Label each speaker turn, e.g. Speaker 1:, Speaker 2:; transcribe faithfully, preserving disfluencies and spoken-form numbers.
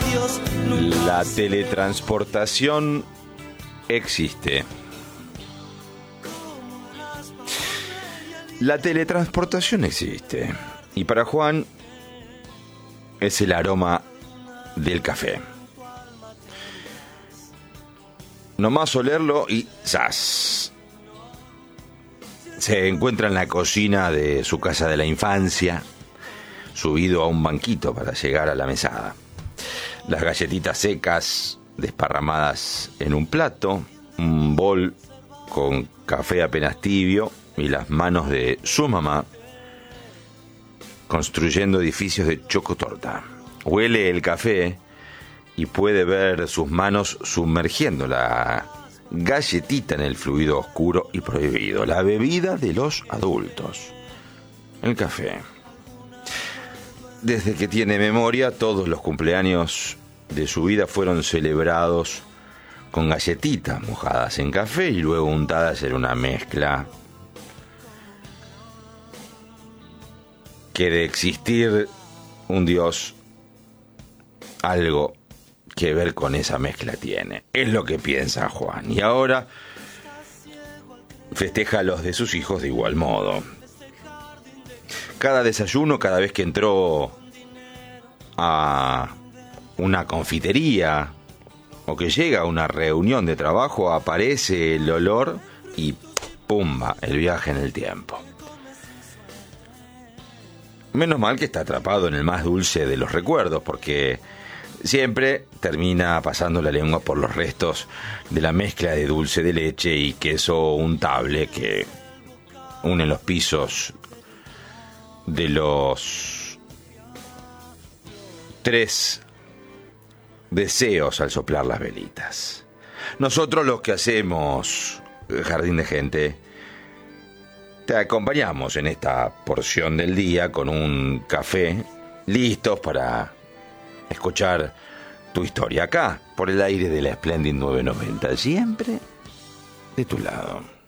Speaker 1: La teletransportación existe. La teletransportación existe. Y para Juan es el aroma del café. Nomás olerlo y ¡zas! Se encuentra en la cocina de su casa de la infancia, subido a un banquito para llegar a la mesada. Las galletitas secas desparramadas en un plato, un bol con café apenas tibio y las manos de su mamá construyendo edificios de chocotorta. Huele el café y puede ver sus manos sumergiendo la galletita en el fluido oscuro y prohibido, la bebida de los adultos, el café. Desde que tiene memoria, todos los cumpleaños de su vida fueron celebrados con galletitas mojadas en café y luego untadas en una mezcla que, de existir un Dios, algo que ver con esa mezcla tiene. Es lo que piensa Juan. Y ahora festeja a los de sus hijos de igual modo. Cada desayuno, cada vez que entró a una confitería o que llega a una reunión de trabajo, aparece el olor y ¡pumba! El viaje en el tiempo. Menos mal que está atrapado en el más dulce de los recuerdos, porque siempre termina pasando la lengua por los restos de la mezcla de dulce de leche y queso untable que une los pisos de los tres deseos al soplar las velitas. Nosotros, los que hacemos Jardín de Gente, te acompañamos en esta porción del día con un café, listos para escuchar tu historia acá, por el aire de la Splendid novecientos noventa, siempre de tu lado.